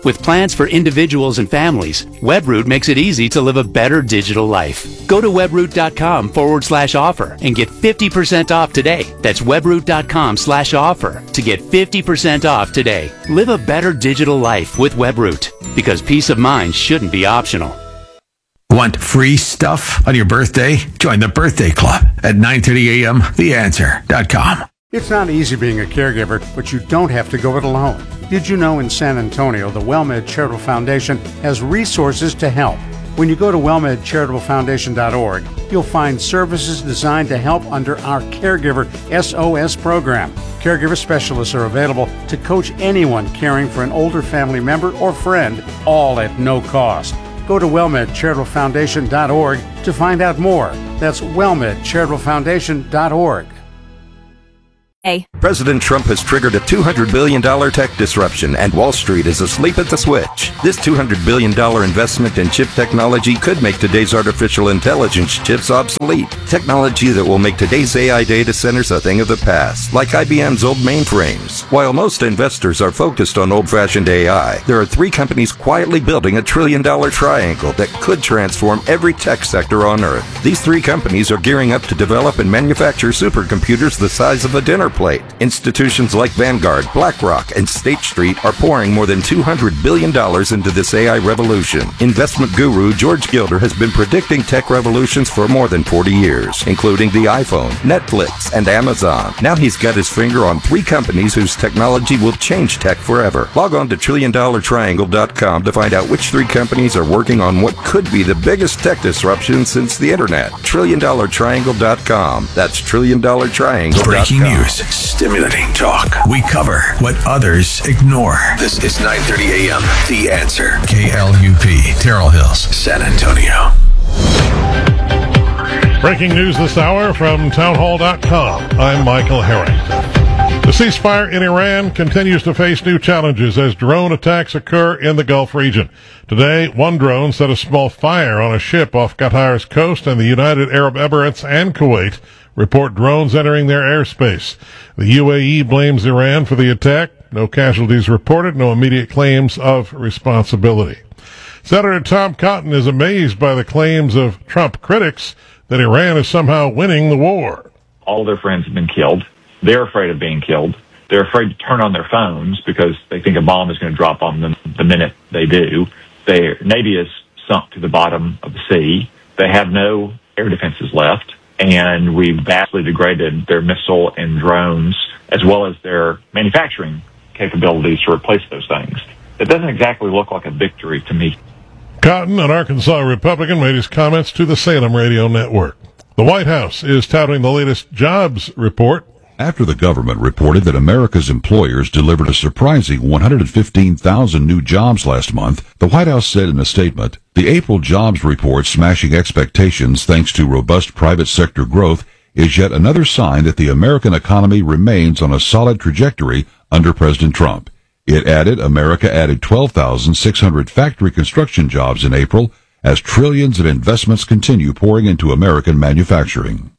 With plans for individuals and families, Webroot makes it easy to live a better digital life. Go to webroot.com forward slash offer and get fifty percent off today. That's webroot.com slash offer to get fifty percent off today. Live a better digital life with Webroot, because peace of mind shouldn't be optional. Want free stuff on your birthday? Join the Birthday Club at nine thirty a.m. the answer dot com. It's not easy being a caregiver, but you don't have to go it alone. Did you know in San Antonio, the WellMed Charitable Foundation has resources to help? When you go to well med charitable foundation dot org, you'll find services designed to help under our Caregiver S O S program. Caregiver specialists are available to coach anyone caring for an older family member or friend, all at no cost. Go to well med charitable foundation dot org to find out more. That's well med charitable foundation dot org. President Trump has triggered a two hundred billion dollars tech disruption, and Wall Street is asleep at the switch. This two hundred billion dollars investment in chip technology could make today's artificial intelligence chips obsolete. Technology that will make today's A I data centers a thing of the past, like I B M's old mainframes. While most investors are focused on old-fashioned A I, there are three companies quietly building a trillion-dollar triangle that could transform every tech sector on Earth. These three companies are gearing up to develop and manufacture supercomputers the size of a dinner plate. Institutions like Vanguard, BlackRock, and State Street are pouring more than two hundred billion dollars into this A I revolution. Investment guru George Gilder has been predicting tech revolutions for more than forty years, including the iPhone, Netflix, and Amazon. Now he's got his finger on three companies whose technology will change tech forever. Log on to trillion dollar triangle dot com to find out which three companies are working on what could be the biggest tech disruption since the internet. trillion dollar triangle dot com. That's trillion dollar triangle dot com. Breaking news. Stimulating talk. We cover what others ignore. This is nine thirty a.m. The Answer. K L U P, Terrell Hills, San Antonio. Breaking news this hour from townhall dot com. I'm Michael Harrington. The ceasefire in Iran continues to face new challenges as drone attacks occur in the Gulf region. Today, one drone set a small fire on a ship off Qatar's coast, and the United Arab Emirates and Kuwait report drones entering their airspace. The U A E blames Iran for the attack. No casualties reported, no immediate claims of responsibility. Senator Tom Cotton is amazed by the claims of Trump critics that Iran is somehow winning the war. All their friends have been killed. They're afraid of being killed. They're afraid to turn on their phones because they think a bomb is going to drop on them the minute they do. Their Navy is sunk to the bottom of the sea. They have no air defenses left. And we've vastly degraded their missile and drones, as well as their manufacturing capabilities to replace those things. It doesn't exactly look like a victory to me. Cotton, an Arkansas Republican, made his comments to the Salem Radio Network. The White House is touting the latest jobs report. After the government reported that America's employers delivered a surprising one hundred fifteen thousand new jobs last month, the White House said in a statement, the April jobs report smashing expectations thanks to robust private sector growth is yet another sign that the American economy remains on a solid trajectory under President Trump. It added America added twelve thousand six hundred factory construction jobs in April as trillions of investments continue pouring into American manufacturing.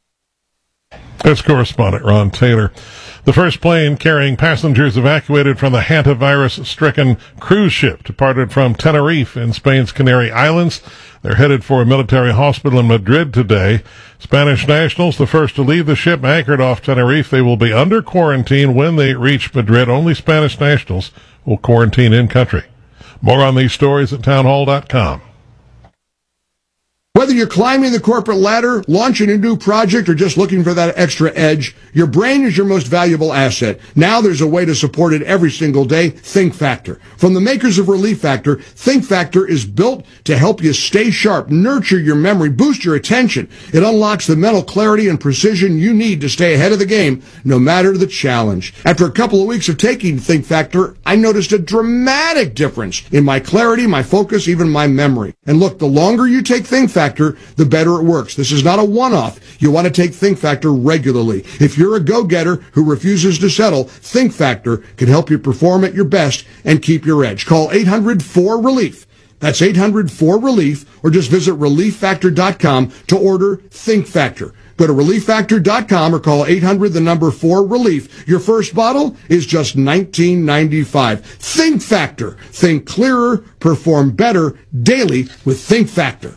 That's correspondent Ron Taylor. The first plane carrying passengers evacuated from the hantavirus-stricken cruise ship departed from Tenerife in Spain's Canary Islands. They're headed for a military hospital in Madrid today. Spanish nationals, the first to leave the ship, anchored off Tenerife. They will be under quarantine when they reach Madrid. Only Spanish nationals will quarantine in country. More on these stories at townhall dot com. Whether you're climbing the corporate ladder, launching a new project, or just looking for that extra edge, your brain is your most valuable asset. Now there's a way to support it every single day, Think Factor. From the makers of Relief Factor, Think Factor is built to help you stay sharp, nurture your memory, boost your attention. It unlocks the mental clarity and precision you need to stay ahead of the game, no matter the challenge. After a couple of weeks of taking Think Factor, I noticed a dramatic difference in my clarity, my focus, even my memory. And look, the longer you take Think Factor, the better it works. This is not a one-off. You want to take Think Factor regularly. If you're a go-getter who refuses to settle, Think Factor can help you perform at your best and keep your edge. Call eight hundred four relief. That's eight hundred four relief, or just visit relief factor dot com to order Think Factor. Go to relief factor dot com or call eight hundred, the number four, relief. Your first bottle is just nineteen ninety-five. Think Factor. Think clearer, perform better daily with Think Factor.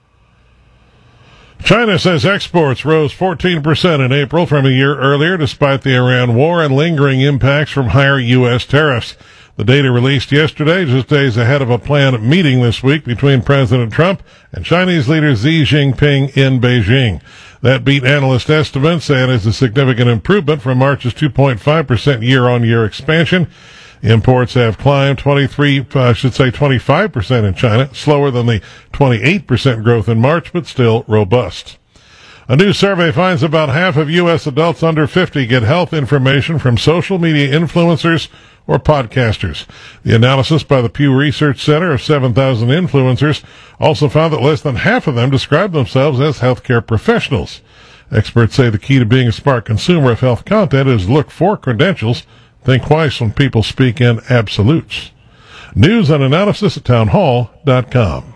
China says exports rose fourteen percent in April from a year earlier, despite the Iran war and lingering impacts from higher U S tariffs. The data released yesterday, just days ahead of a planned meeting this week between President Trump and Chinese leader Xi Jinping in Beijing. That beat analyst estimates and is a significant improvement from March's two point five percent year-on-year expansion. Imports have climbed twenty-three, I should say twenty-five percent in China, slower than the twenty-eight percent growth in March, but still robust. A new survey finds about half of U S adults under fifty get health information from social media influencers or podcasters. The analysis by the Pew Research Center of seven thousand influencers also found that less than half of them describe themselves as healthcare professionals. Experts say the key to being a smart consumer of health content is look for credentials. Think twice when people speak in absolutes. News and analysis at town hall dot com.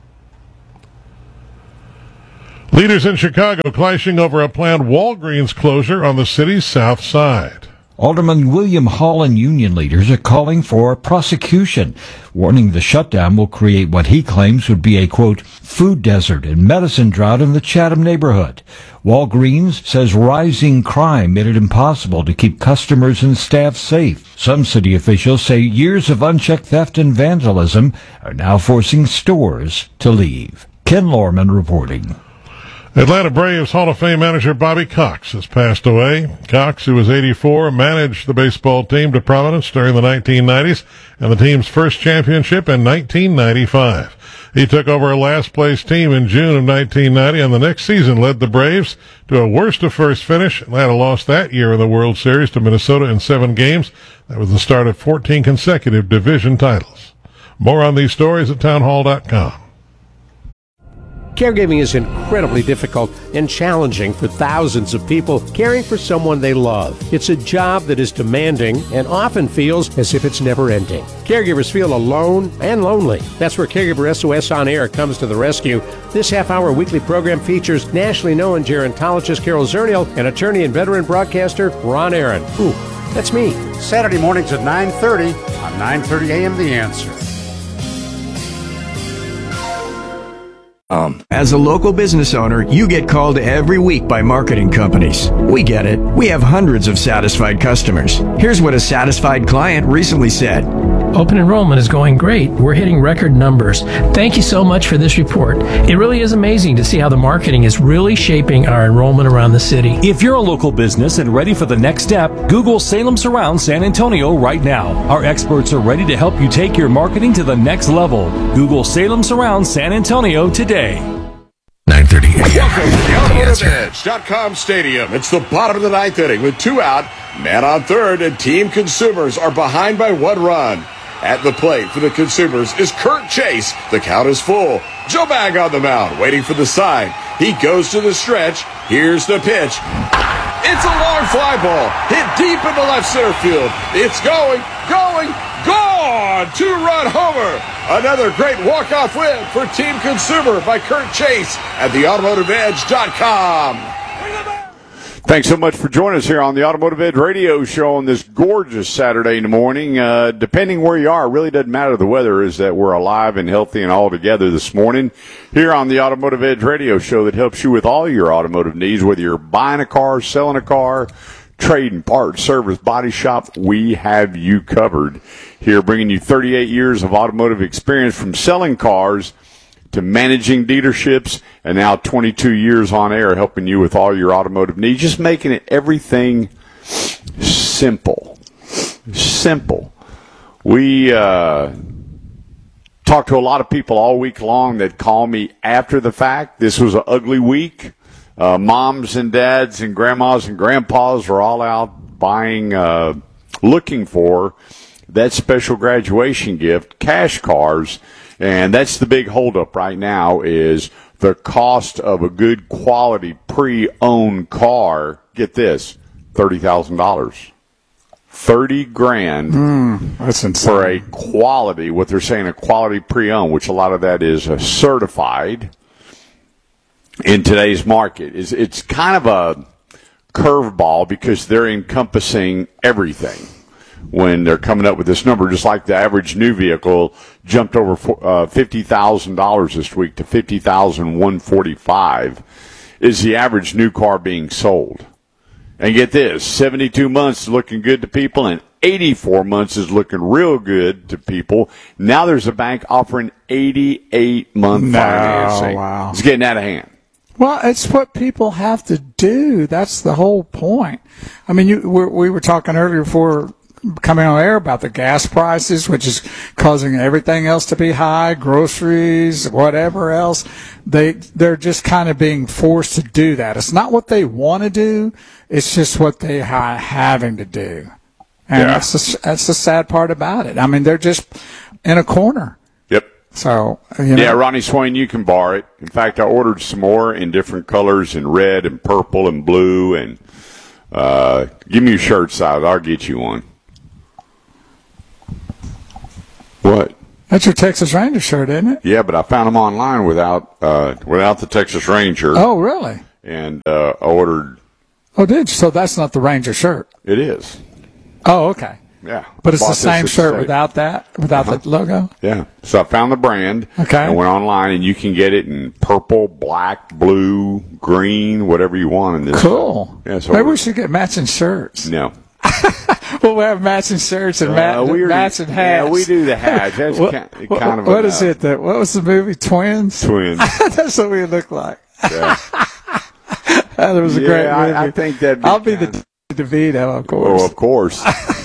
Leaders in Chicago clashing over a planned Walgreens closure on the city's south side. Alderman William Hall and union leaders are calling for prosecution, warning the shutdown will create what he claims would be a, quote, food desert and medicine drought in the Chatham neighborhood. Walgreens says rising crime made it impossible to keep customers and staff safe. Some city officials say years of unchecked theft and vandalism are now forcing stores to leave. Ken Lorman reporting. Atlanta Braves Hall of Fame manager Bobby Cox has passed away. Cox, who was eighty-four, managed the baseball team to prominence during the nineteen nineties and the team's first championship in nineteen ninety-five. He took over a last-place team in June of nineteen ninety and the next season led the Braves to a worst-of-first finish. Atlanta lost that year in the World Series to Minnesota in seven games. That was the start of fourteen consecutive division titles. More on these stories at town hall dot com. Caregiving is incredibly difficult and challenging for thousands of people caring for someone they love. It's a job that is demanding and often feels as if it's never ending. Caregivers feel alone and lonely. That's where Caregiver S O S On Air comes to the rescue. This half-hour weekly program features nationally known gerontologist Carol Zernial and attorney and veteran broadcaster Ron Aaron. Ooh, that's me. Saturday mornings at nine thirty on nine thirty a m The Answer. Um, as a local business owner, you get called every week by marketing companies. We get it. We have hundreds of satisfied customers. Here's what a satisfied client recently said. Open enrollment is going great. We're hitting record numbers. Thank you so much for this report. It really is amazing to see how the marketing is really shaping our enrollment around the city. If you're a local business and ready for the next step, Google Salem Surround San Antonio right now. Our experts are ready to help you take your marketing to the next level. Google Salem Surround San Antonio today. nine thirty a m. Welcome to the Automotive Edge dot com Stadium. It's the bottom of the ninth inning with two out, man on third, and Team Consumers are behind by one run. At the plate for the Consumers is Kurt Chase. The count is full. Joe Bag on the mound, waiting for the sign. He goes to the stretch. Here's the pitch. It's a long fly ball, hit deep into left center field. It's going, going, gone! Two-run homer. Another great walk-off win for Team Consumer by Kurt Chase at the automotive edge dot com. Thanks so much for joining us here on the Automotive Edge radio show on this gorgeous Saturday morning. Uh, depending where you are, it really doesn't matter the weather, is that we're alive and healthy and all together this morning here on the Automotive Edge radio show that helps you with all your automotive needs, whether you're buying a car, selling a car, trading, parts, service, body shop. We have you covered here, bringing you thirty-eight years of automotive experience from selling cars to managing dealerships, and now twenty-two years on air helping you with all your automotive needs, just making it everything simple. Simple. We uh, talked to a lot of people all week long that call me after the fact. This was an ugly week. Uh, moms and dads and grandmas and grandpas are all out buying, uh, looking for that special graduation gift, cash cars. And that's the big holdup right now, is the cost of a good quality pre-owned car. Get this, thirty thousand dollars. thirty grand mm, that's insane. For a quality, what they're saying, a quality pre-owned, which a lot of that is uh, certified in today's market. It's, it's kind of a curveball because they're encompassing everything when they're coming up with this number, just like the average new vehicle jumped over uh, fifty thousand dollars this week to fifty thousand one hundred forty-five dollars is the average new car being sold. And get this, seventy-two months is looking good to people and eighty-four months is looking real good to people. Now there's a bank offering eighty-eight month no, financing. Wow. It's getting out of hand. Well, it's what people have to do. That's the whole point. I mean, you, we, we were talking earlier before coming on air about the gas prices, which is causing everything else to be high, groceries, whatever else. They, they're just kind of being forced to do that. It's not what they want to do. It's just what they are having to do. And yeah. that's, the, that's the sad part about it. I mean, they're just in a corner. Yep. So, you know. Yeah, Ronnie Swain, you can borrow it. In fact, I ordered some more in different colors, in red and purple and blue. And uh, give me your shirt size. I'll get you one. What? That's your Texas Ranger shirt, isn't it? Yeah, but I found them online without uh, without the Texas Ranger. Oh, really? And uh, I ordered. Oh, did you? So that's not the Ranger shirt. It is. Oh, okay. Yeah. But it's Bought the same this shirt at- without that, without Uh-huh. the logo? Yeah. So I found the brand. Okay. And went online, and you can get it in purple, black, blue, green, whatever you want in this. Cool. Yeah. So Maybe we should get matching shirts. No. Well, we have matching shirts and ma- Uh, we already- matching hats. Yeah, we do the hats. That's What- kind, what- kind of. What a, is it? The, what was the movie? Twins? Twins. That's what we look like. Yeah. That was a Yeah, great I- movie. I think that'd be I'll be the DeVito, of course. Oh, of course.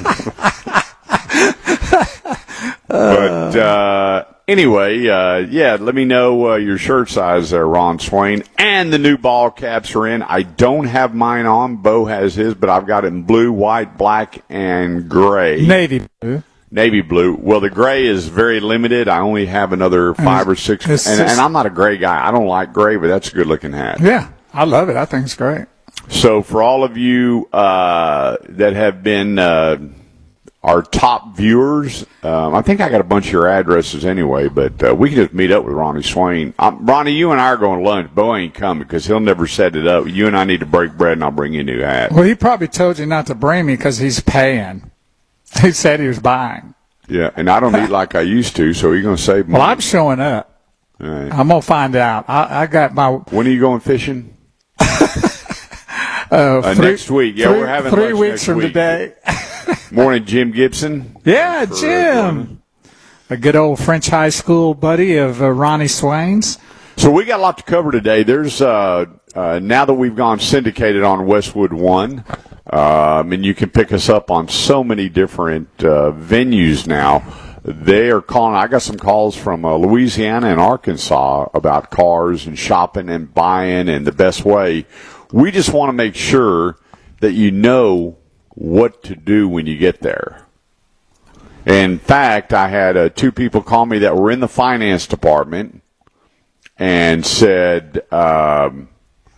But uh, anyway, uh, yeah, let me know uh, your shirt size there, Ron Swain. And the new ball caps are in. I don't have mine on. Bo has his, but I've got it in blue, white, black, and gray. Navy blue. Navy blue. Well, the gray is very limited. I only have another five or six. And, it's just- and I'm not a gray guy. I don't like gray, but that's a good-looking hat. Yeah, I love it. I think it's great. So for all of you uh, that have been uh, our top viewers, um, I think I got a bunch of your addresses anyway, but uh, we can just meet up with Ronnie Swain. Um, Ronnie, you and I are going to lunch. Bo ain't coming because he'll never set it up. You and I need to break bread, and I'll bring you a new hat. Well, he probably told you not to bring me because he's paying. He said he was buying. Yeah, and I don't eat like I used to, so you're going to save money. Well, I'm showing up. All right. I'm going to find out. I, I got my... When are you going fishing? Uh, Uh, three- next week. Yeah, three- we're having three lunch weeks next from week. today. Morning, Jim Gibson. Yeah, For, uh, Jim. A good old French high school buddy of uh, Ronnie Swain's. So we got a lot to cover today. There's uh, uh, now that we've gone syndicated on Westwood One, uh, I mean you can pick us up on so many different uh, venues now. They are calling. I got some calls from uh, Louisiana and Arkansas about cars and shopping and buying and the best way. We just want to make sure that you know what to do when you get there. In fact, I had uh, two people call me that were in the finance department and said, um,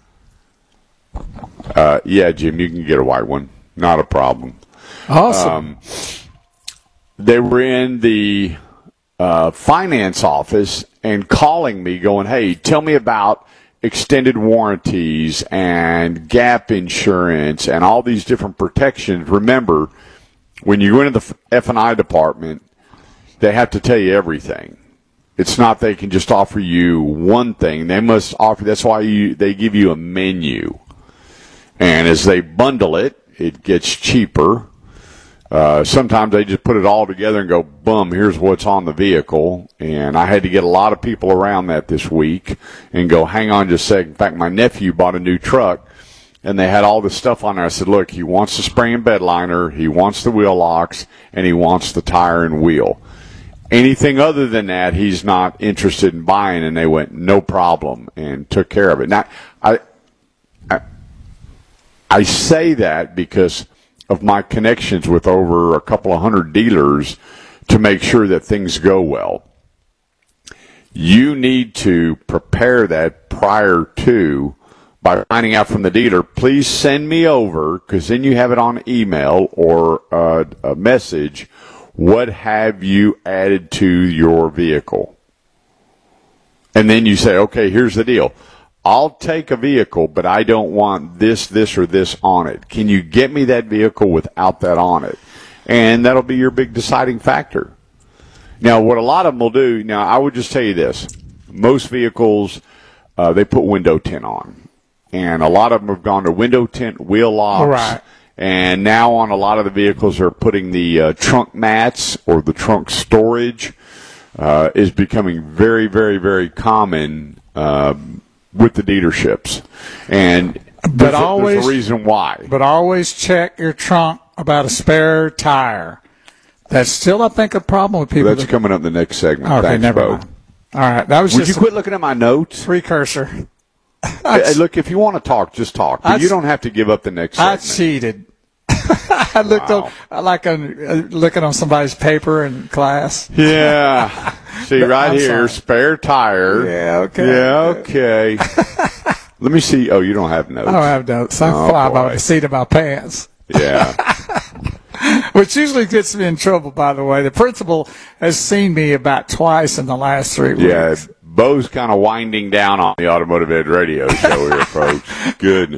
uh, yeah, Jim, you can get a white one. Not a problem. Awesome. Um, they were in the uh, finance office and calling me going, hey, tell me about extended warranties and gap insurance and all these different protections. Remember, when you go into the F and I department, they have to tell you everything. It's not they can just offer you one thing. They must offer. That's why you, they give you a menu. And as they bundle it, it gets cheaper. Uh, sometimes they just put it all together and go, boom, here's what's on the vehicle. And I had to get a lot of people around that this week and go, hang on just a second. In fact, my nephew bought a new truck, and they had all this stuff on there. I said, look, he wants the spray and bed liner, he wants the wheel locks, and he wants the tire and wheel. Anything other than that, he's not interested in buying. And they went, no problem, and took care of it. Now, I, I, I say that because of my connections with over a couple of hundred dealers to make sure that things go well. You need to prepare that prior to by finding out from the dealer, please send me over, because then you have it on email or uh, a message, what have you added to your vehicle? And then you say, okay, here's the deal. I'll take a vehicle, but I don't want this, this, or this on it. Can you get me that vehicle without that on it? And that'll be your big deciding factor. Now, what a lot of them will do, now I would just tell you this. Most vehicles, uh, they put window tint on. And a lot of them have gone to window tint wheel locks. Right. And now on a lot of the vehicles, they're putting the uh, trunk mats or the trunk storage uh, is becoming very, very, very common uh, with the dealerships. And but there's, always, a, there's a reason why. But always check your trunk about a spare tire. That's still, I think, a problem with people. That's that, coming up in the next segment. Okay, Thanks, never Bo. mind. All right, that was Would just you quit looking at my notes? Precursor. Hey, look, if you want to talk, just talk. But I, you don't have to give up the next I segment. cheated. I looked Wow. on, I like on, uh, looking on somebody's paper in class. Yeah. See, right I'm here, sorry. spare tire. Yeah, okay. Yeah, okay. Let me see. Oh, you don't have notes. I don't have notes. I Oh, fly by boy. the seat of my pants. Yeah. Which usually gets me in trouble, by the way. The principal has seen me about twice in the last three weeks. Yeah. Bo's kind of winding down on the Automotive Ed Radio show here, folks. Goodness.